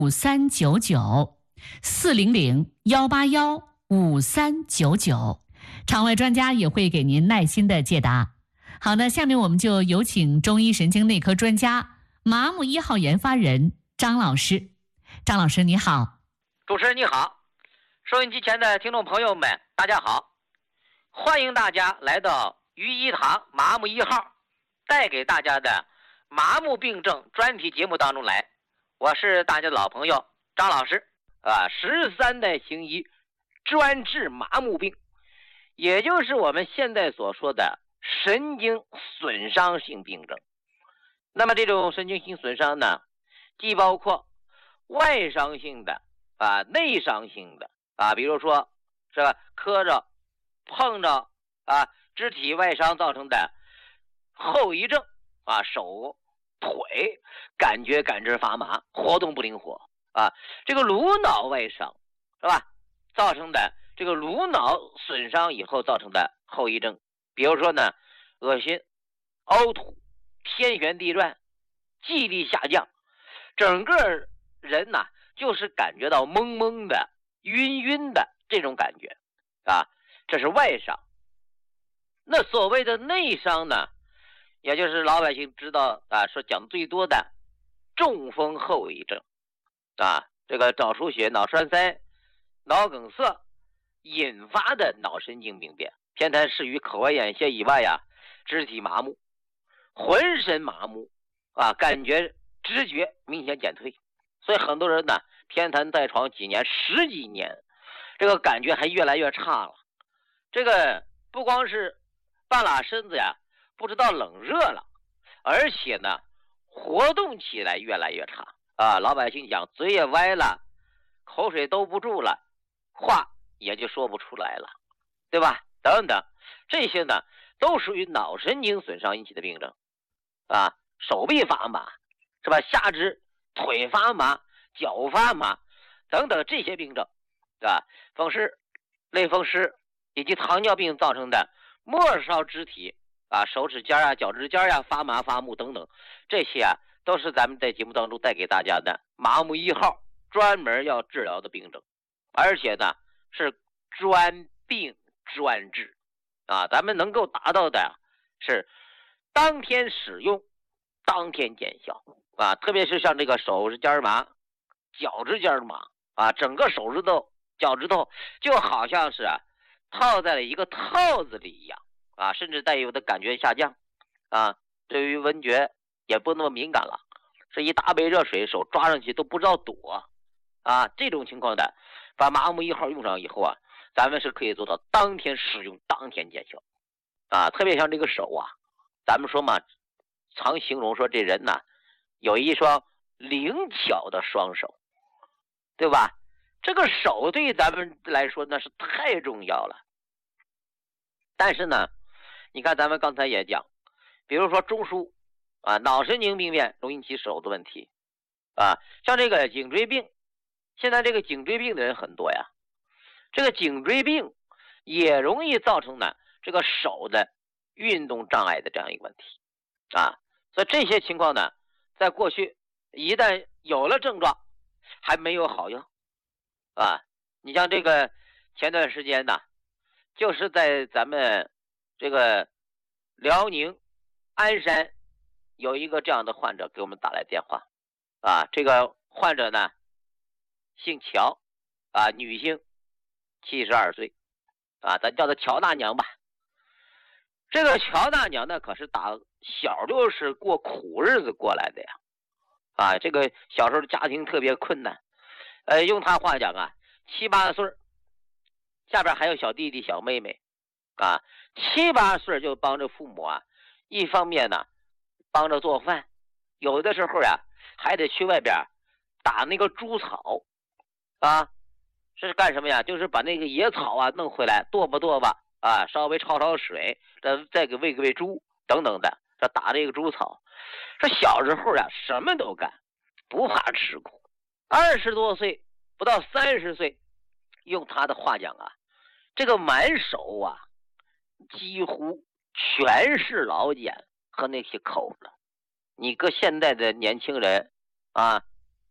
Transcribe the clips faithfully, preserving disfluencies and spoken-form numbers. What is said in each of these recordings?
五三九九，四零零幺八幺五三九九，场外专家也会给您耐心的解答。好的，下面我们就有请中医神经内科专家、麻木一号研发人张老师。张老师你好。 主持人你好，收音机前的听众朋友们大家好，欢迎大家来到于一堂麻木一号带给大家的麻木病症专题节目当中来。我是大家的老朋友张老师啊，十三代行医专治麻木病，也就是我们现在所说的神经损伤性病症。那么这种神经性损伤呢，既包括外伤性的啊、内伤性的啊，比如说是吧，磕着、碰着啊，肢体外伤造成的后遗症啊，手、腿感觉感知发麻，活动不灵活啊，这个颅脑外伤是吧，造成的这个颅脑损伤以后造成的后遗症，比如说呢，恶心、呕吐、天旋地转、记忆力下降，整个人呐、啊、就是感觉到懵懵的、晕晕的这种感觉啊，这是外伤。那所谓的内伤呢，也就是老百姓知道啊，说讲最多的中风后遗症啊，这个脑出血、脑栓塞、脑梗塞引发的脑神经病变，偏瘫视域、口外眼斜以外呀，肢体麻木、浑身麻木啊，感觉知觉明显减退，所以很多人呢偏瘫在床几年、十几年，这个感觉还越来越差了。这个不光是半拉身子呀，不知道冷热了，而且呢活动起来越来越差啊，老百姓讲嘴也歪了，口水兜不住了，话也就说不出来了，对吧？等等，这些呢都属于脑神经损伤引起的病症啊，手臂发麻是吧，下肢腿发麻、脚发麻等等这些病症啊，风湿、类风湿以及糖尿病造成的末梢肢体啊，手指尖啊、脚趾尖啊发麻发木等等，这些啊都是咱们在节目当中带给大家的麻木一号专门要治疗的病症，而且呢是专病专治啊，咱们能够达到的是当天使用当天见效啊，特别是像这个手指尖麻、脚趾尖麻啊，整个手指头、脚趾头就好像是啊套在了一个套子里一样啊，甚至带有的感觉下降啊，对于闻觉也不那么敏感了，是一大杯热水手抓上去都不知道躲啊，这种情况的把麻木一号用上以后啊，咱们是可以做到当天使用当天见效啊，特别像这个手啊，咱们说嘛，常形容说这人呐、啊、有一双灵巧的双手，对吧？这个手对咱们来说那是太重要了。但是呢，你看咱们刚才也讲，比如说中枢啊，脑神经病变容易引起手的问题啊，像这个颈椎病，现在这个颈椎病的人很多呀，这个颈椎病也容易造成呢这个手的运动障碍的这样一个问题啊，所以这些情况呢，在过去一旦有了症状，还没有好药啊。你像这个前段时间呢，就是在咱们这个辽宁鞍山有一个这样的患者给我们打来电话啊，这个患者呢姓乔啊，女性，七十二岁啊，咱叫她乔大娘吧。这个乔大娘呢，可是打小就是过苦日子过来的呀，啊，这个小时候的家庭特别困难，呃，用他话讲啊，七八岁，下边还有小弟弟小妹妹，啊，七八岁就帮着父母啊，一方面呢帮着做饭，有的时候呀、啊、还得去外边打那个猪草，啊，是干什么呀？就是把那个野草啊弄回来剁吧剁吧啊，稍微焯焯水，再再给喂喂猪等等的，这打这个猪草。这小时候啊什么都干，不怕吃苦。二十多岁不到三十岁，用他的话讲啊，这个满手啊几乎全是老茧和那些口子。你搁现在的年轻人啊，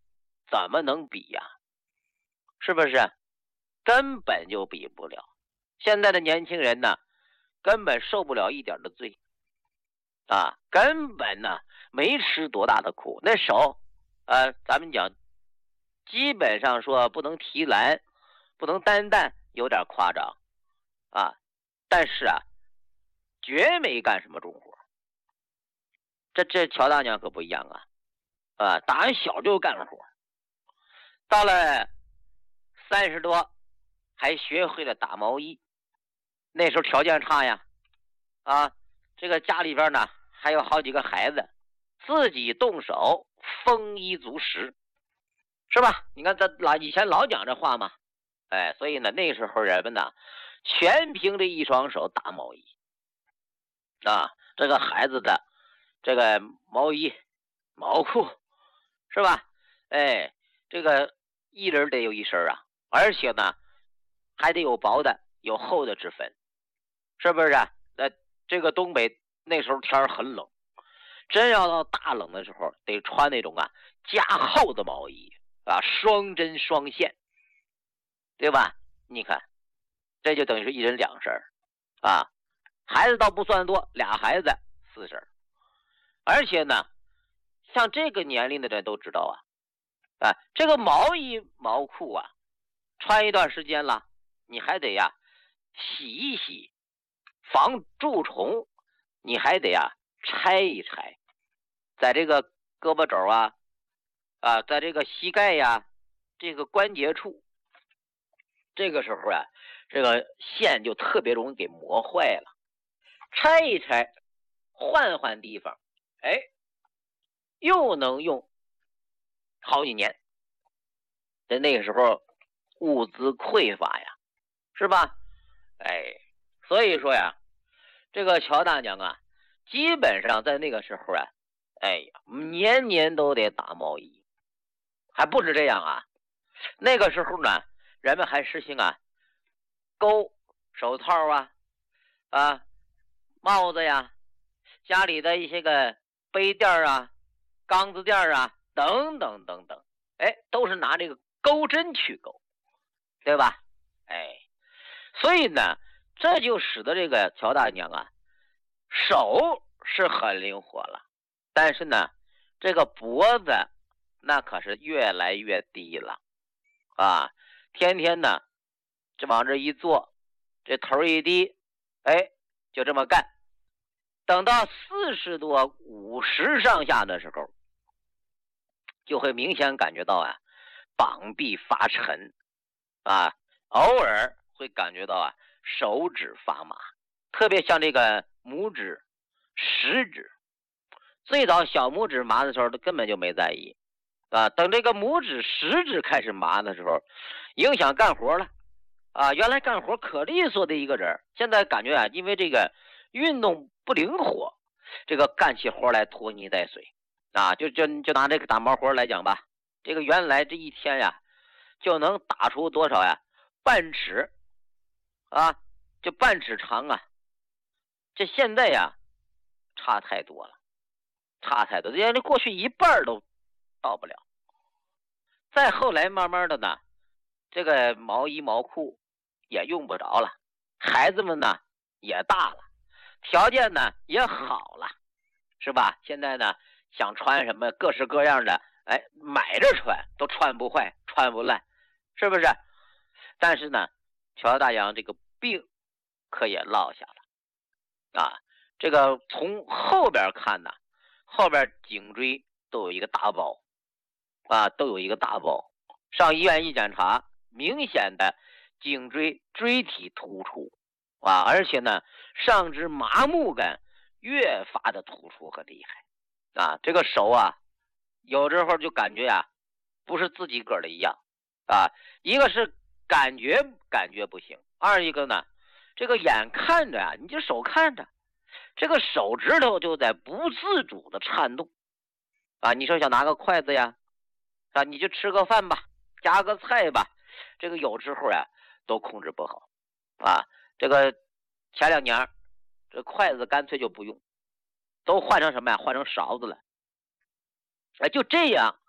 怎么能比呀？是不是？根本就比不了。现在的年轻人呢，根本受不了一点的罪啊，根本呢没吃多大的苦。那手，呃，咱们讲，基本上说不能提篮，不能担担，有点夸张啊。但是啊，绝没干什么重活。这这乔大娘可不一样啊，啊，打小就干活，到了三十多还学会了打毛衣。那时候条件差呀，啊，这个家里边呢还有好几个孩子，自己动手丰衣足食，是吧？你看咱老以前老讲这话嘛，哎，所以呢那时候人们呢全凭着一双手打毛衣啊，这个孩子的这个毛衣毛裤是吧？哎，这个一人得有一身啊，而且呢还得有薄的有厚的之分，是不是啊？那这个东北那时候天很冷，真要到大冷的时候得穿那种啊加厚的毛衣啊，双针双线，对吧？你看这就等于是一人两身啊，孩子倒不算多，俩孩子四身。而且呢像这个年龄的人都知道啊，啊，这个毛衣毛裤啊穿一段时间了，你还得呀洗一洗，防蛀虫，你还得呀拆一拆，在这个胳膊肘啊啊，在这个膝盖呀这个关节处，这个时候啊这个线就特别容易给磨坏了，拆一拆，换换地方，哎，又能用好几年。在那个时候物资匮乏呀，是吧？哎，所以说呀，这个乔大娘啊，基本上在那个时候啊，哎呀，年年都得打毛衣，还不止这样啊。那个时候呢，人们还实行啊，钩手套啊，啊，帽子呀，家里的一些个杯垫啊、缸子垫啊，等等等等，哎，都是拿这个钩针去钩，对吧？哎，所以呢，这就使得这个乔大娘啊，手是很灵活了，但是呢，这个脖子那可是越来越低了啊！天天呢，这往这一坐，这头一低，哎，就这么干。等到四十多、五十上下的时候，就会明显感觉到啊，膀臂发沉啊，偶尔会感觉到啊，手指发麻，特别像这个拇指、食指。最早小拇指麻的时候，他根本就没在意啊。等这个拇指、食指开始麻的时候，影响干活了啊。原来干活可利索的一个人，现在感觉啊，因为这个运动不灵活，这个干起活来拖泥带水啊。就就就拿这个打毛活来讲吧，这个原来这一天呀，就能打出多少呀？半尺啊，就半尺长啊。这现在呀，差太多了，差太多，连这过去一半都到不了。再后来慢慢的呢，这个毛衣毛裤也用不着了，孩子们呢也大了，条件呢也好了，是吧？现在呢想穿什么各式各样的，哎，买着穿都穿不坏，穿不烂，是不是？但是呢，乔大娘这个病可也落下了啊。这个从后边看呢，后边颈椎都有一个大包啊，都有一个大包。上医院一检查，明显的颈椎椎体突出啊，而且呢，上肢麻木感越发的突出和厉害啊。这个手啊，有时候就感觉啊，不是自己个儿的一样啊。一个是感觉感觉不行，二一个呢，这个眼看着啊，你这手看着，这个手指头就在不自主的颤动啊。你说想拿个筷子呀，啊，你就吃个饭吧，夹个菜吧，这个有时候呀都控制不好啊。这个前两年这筷子干脆就不用，都换成什么呀？换成勺子了。哎，就这样，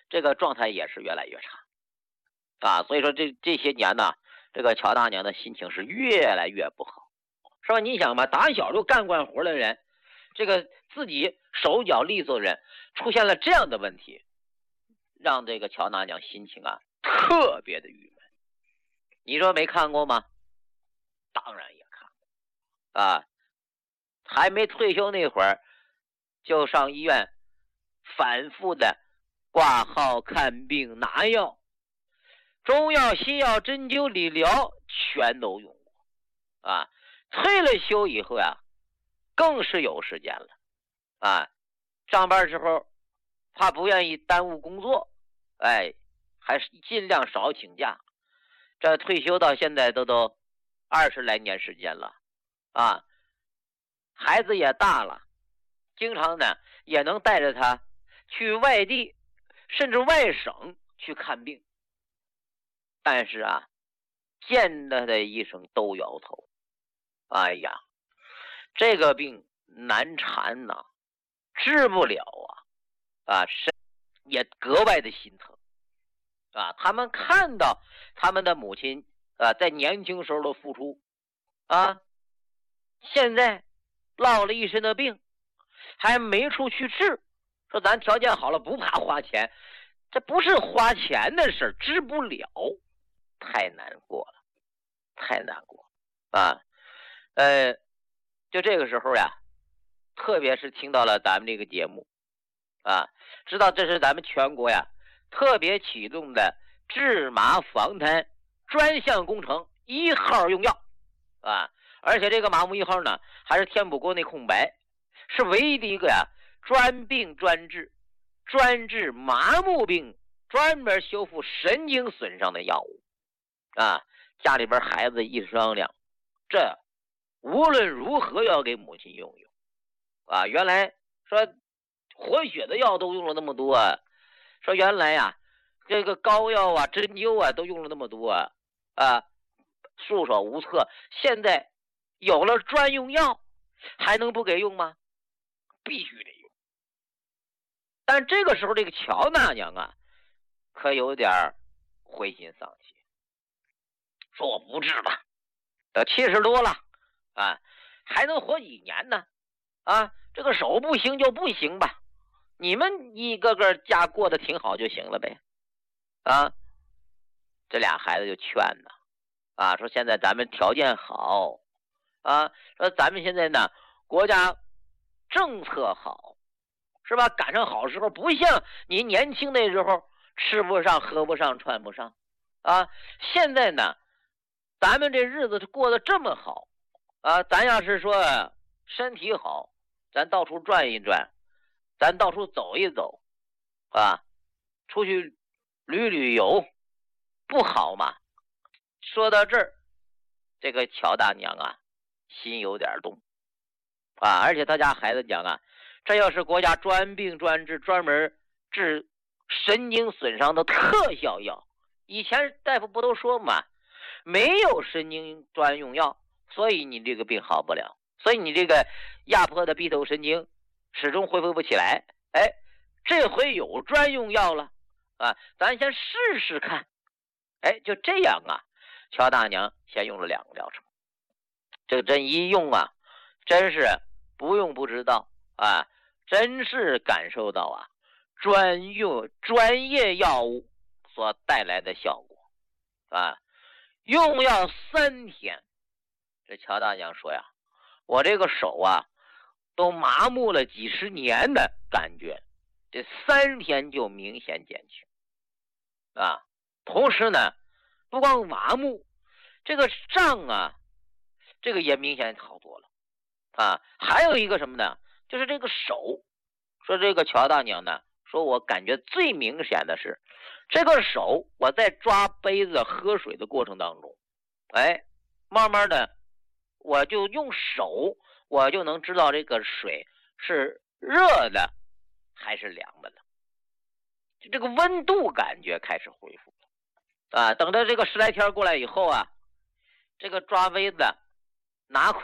这个状态也是越来越差啊。所以说这这些年呢，这个乔大娘的心情是越来越不好，是吧？你想吧，打小就干惯活的人，这个自己手脚利索的人，出现了这样的问题，让这个乔大娘心情啊特别的郁闷。你说没看过吗？当然也看过啊。还没退休那会儿，就上医院反复的挂号看病拿药，中药西药针灸理疗全都用过啊。退了休以后呀，更是有时间了啊。上班时候怕不愿意耽误工作，哎，还是尽量少请假。这退休到现在都都二十来年时间了啊，孩子也大了，经常呢也能带着他去外地甚至外省去看病，但是啊，见他的医生都摇头。哎呀，这个病难缠呐、啊，治不了啊，啊，也格外的心疼啊。他们看到他们的母亲啊，在年轻时候的付出啊，现在落了一身的病，还没处去治，说咱条件好了不怕花钱，这不是花钱的事，治不了，太难过了，太难过啊。呃，就这个时候呀，特别是听到了咱们这个节目啊，知道这是咱们全国呀特别启动的治麻防痰专项工程一号用药啊，而且这个麻木一号呢，还是填补国内空白，是唯一的一个呀专病专治、专治麻木病、专门修复神经损伤的药物啊。家里边孩子一商量，这无论如何要给母亲用用啊。原来说活血的药都用了那么多啊，说原来呀、啊、这个膏药啊针灸啊都用了那么多啊，啊束手无策，现在有了专用药还能不给用吗？必须得用。但这个时候这个乔大娘啊可有点灰心丧气，说我不治了，都七十多了啊，还能活几年呢？啊，这个手不行就不行吧，你们一个个家过得挺好就行了呗。啊，这俩孩子就劝呢，啊，说现在咱们条件好啊，说咱们现在呢国家政策好，是吧？赶上好时候，不像您年轻那时候吃不上喝不上穿不上啊。现在呢咱们这日子过得这么好啊，咱要是说身体好，咱到处转一转，咱到处走一走啊，出去旅旅游不好吗？说到这儿，这个乔大娘啊心有点动啊，而且他家孩子讲啊，这要是国家专病专治专门治神经损伤的特效药，以前大夫不都说嘛，没有神经专用药，所以你这个病好不了，所以你这个压迫的臂头神经始终恢复不起来。哎，这回有专用药了啊，咱先试试看。哎，就这样啊，乔大娘先用了两个疗程，这个针一用啊，真是不用不知道啊，真是感受到啊专用专业药物所带来的效果啊。用药三天，这乔大娘说呀，我这个手啊都麻木了几十年的感觉，这三天就明显减轻啊。同时呢，不光麻木，这个胀啊，这个也明显好多了啊。还有一个什么呢？就是这个手，说这个乔大娘呢，说我感觉最明显的是，这个手我在抓杯子喝水的过程当中，哎，慢慢的我就用手，我就能知道这个水是热的还是凉的了，就这个温度感觉开始恢复啊。等到这个十来天过来以后啊，这个抓杯子拿筷